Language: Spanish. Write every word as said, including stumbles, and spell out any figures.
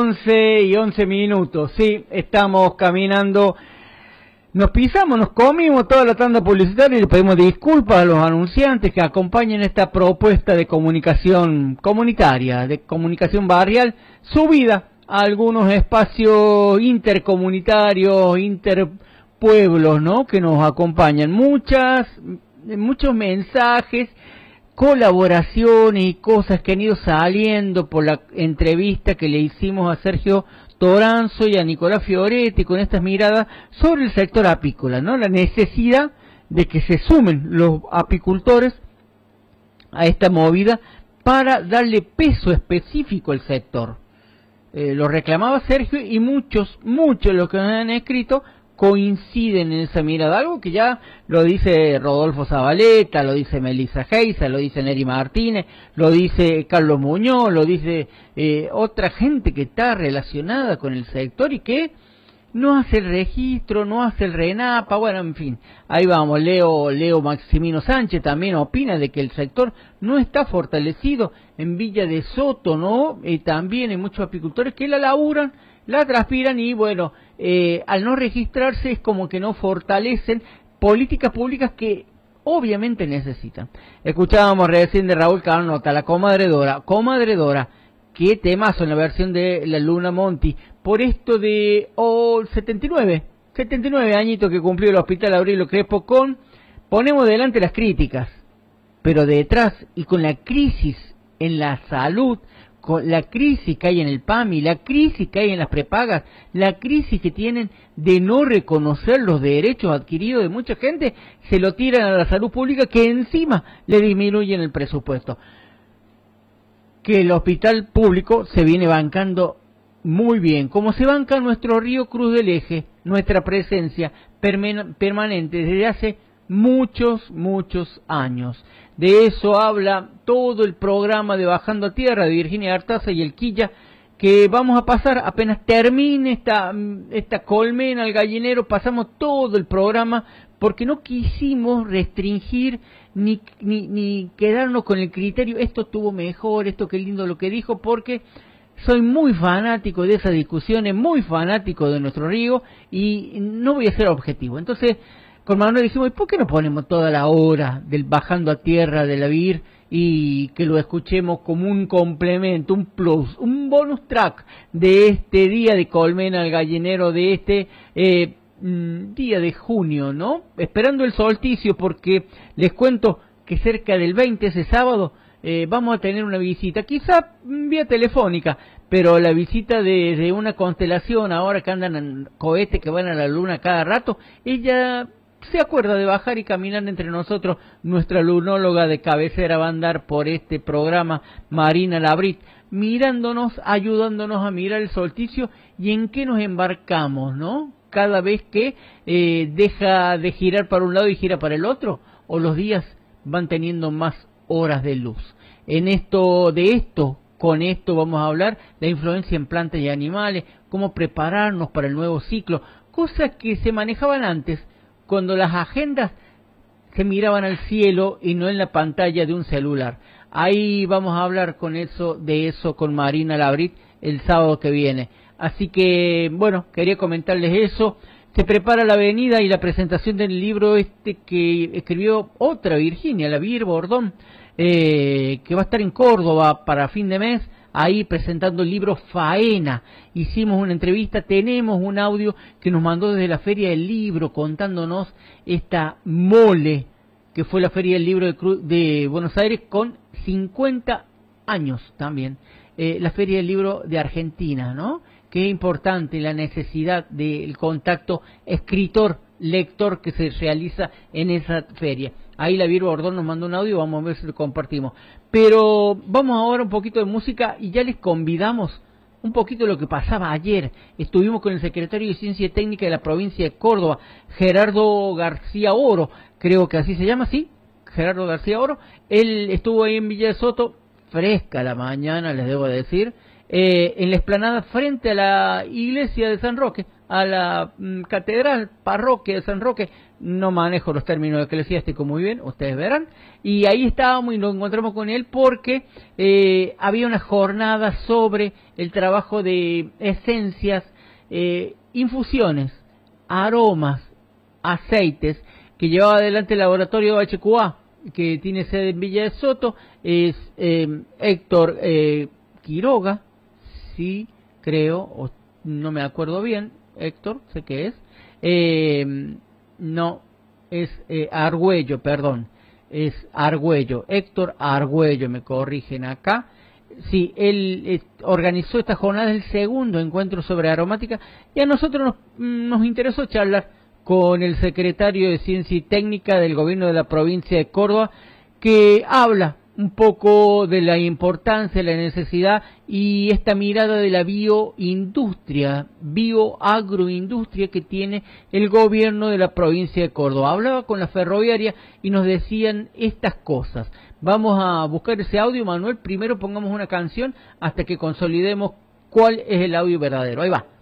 once y once minutos, sí, estamos caminando, nos pisamos, nos comimos toda la tanda publicitaria y le pedimos disculpas a los anunciantes que acompañan esta propuesta de comunicación comunitaria, de comunicación barrial, subida a algunos espacios intercomunitarios, interpueblos, ¿no?, que nos acompañan. Muchas, muchos mensajes, colaboraciones y cosas que han ido saliendo por la entrevista que le hicimos a Sergio Toranzo y a Nicolás Fioretti con estas miradas sobre el sector apícola, ¿no? La necesidad de que se sumen los apicultores a esta movida para darle peso específico al sector. Eh, lo reclamaba Sergio y muchos, muchos de los que nos han escrito coinciden en esa mirada, algo que ya lo dice Rodolfo Zabaleta, lo dice Melissa Geisa, lo dice Neri Martínez, lo dice Carlos Muñoz, lo dice eh, otra gente que está relacionada con el sector y que no hace el registro, no hace el RENAPA, bueno, en fin, ahí vamos. Leo, Leo Maximino Sánchez también opina de que el sector no está fortalecido en Villa de Soto, ¿no? Y también hay muchos apicultores que la laburan, la transpiran y bueno, eh, al no registrarse es como que no fortalecen políticas públicas que obviamente necesitan. Escuchábamos recién de Raúl Carnota, la comadre Dora, comadre Dora, qué temazo en la versión de la Luna Monti, por esto de oh, setenta y nueve, setenta y nueve añitos que cumplió el Hospital Aurelio Crespo con, ponemos delante las críticas, pero detrás y con la crisis en la salud, con la crisis que hay en el PAMI, la crisis que hay en las prepagas, la crisis que tienen de no reconocer los derechos adquiridos de mucha gente, se lo tiran a la salud pública que encima le disminuyen el presupuesto. Que el hospital público se viene bancando muy bien, como se banca nuestro Río Cruz del Eje, nuestra presencia permanente desde hace muchos, muchos años. De eso habla todo el programa de Bajando a Tierra de Virginia Artaza y el Quilla, que vamos a pasar apenas termine esta, esta colmena al gallinero, pasamos todo el programa porque no quisimos restringir ni, ni, ni quedarnos con el criterio, esto estuvo mejor, esto qué lindo lo que dijo, porque soy muy fanático de esas discusiones, muy fanático de nuestro río y no voy a ser objetivo. Entonces, con Manuel dijimos, ¿y por qué no ponemos toda la hora del Bajando a Tierra de la V I R y que lo escuchemos como un complemento, un plus, un bonus track de este día de colmena al gallinero, de este eh, día de junio, ¿no? Esperando el solsticio, porque les cuento que cerca del veinte, ese sábado, eh, vamos a tener una visita, quizá vía telefónica, pero la visita de, de una constelación, ahora que andan en cohetes que van a la luna cada rato, ella se acuerda de bajar y caminar entre nosotros. Nuestra lunóloga de cabecera va a andar por este programa, Marina Labrit, mirándonos, ayudándonos a mirar el solsticio y en qué nos embarcamos, ¿no? Cada vez que eh, deja de girar para un lado y gira para el otro, o los días van teniendo más horas de luz. En esto, de esto, con esto vamos a hablar, la influencia en plantas y animales, cómo prepararnos para el nuevo ciclo, cosas que se manejaban antes, cuando las agendas se miraban al cielo y no en la pantalla de un celular. Ahí vamos a hablar con eso, de eso con Marina Labrit el sábado que viene. Así que, bueno, quería comentarles eso. Se prepara la venida y la presentación del libro este que escribió otra Virginia, la Vir Bordón, eh, que va a estar en Córdoba para fin de mes, ahí presentando el libro Faena. Hicimos una entrevista, tenemos un audio que nos mandó desde la Feria del Libro contándonos esta mole que fue la Feria del Libro de, Cru de Buenos Aires con cincuenta años también. Eh, la Feria del Libro de Argentina, ¿no? Qué importante la necesidad del contacto escritor-lector que se realiza en esa feria. Ahí la Vir Bordón nos mandó un audio, vamos a ver si lo compartimos. Pero vamos ahora un poquito de música y ya les convidamos un poquito de lo que pasaba ayer. Estuvimos con el secretario de Ciencia Técnica de la provincia de Córdoba, Gerardo García Oro, creo que así se llama, ¿sí? Gerardo García Oro. Él estuvo ahí en Villa de Soto, fresca la mañana, les debo decir, eh, en la explanada frente a la iglesia de San Roque, a la mm, catedral, parroquia de San Roque, no manejo los términos eclesiásticos muy bien, ustedes verán, y ahí estábamos y nos encontramos con él porque eh, había una jornada sobre el trabajo de esencias, eh, infusiones, aromas, aceites, que llevaba adelante el laboratorio H Q A, que tiene sede en Villa de Soto, es eh, Héctor eh, Quiroga, sí, creo, o no me acuerdo bien, Héctor, sé que es, eh, no, es eh, Argüello, perdón, es Argüello, Héctor Argüello, me corrigen acá. Sí, él eh, organizó esta jornada, el segundo encuentro sobre aromática, y a nosotros nos, nos interesó charlar con el secretario de Ciencia y Técnica del gobierno de la provincia de Córdoba, que habla un poco de la importancia, la necesidad y esta mirada de la bioindustria, bioagroindustria que tiene el gobierno de la provincia de Córdoba. Hablaba con la ferroviaria y nos decían estas cosas. Vamos a buscar ese audio, Manuel. Primero pongamos una canción hasta que consolidemos cuál es el audio verdadero. Ahí va.